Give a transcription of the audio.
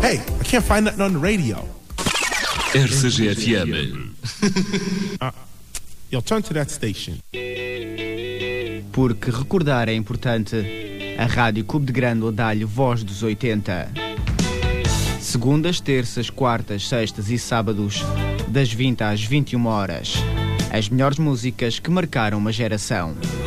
Hey, I can't find nothing on the radio. RCG-FM. Yo, turn to that station. Porque recordar é importante. A Rádio Cubo de Grândola dá-lhe voz dos 80. Segundas, terças, quartas, sextas e sábados, das 20 às 21 horas. As melhores músicas que marcaram uma geração.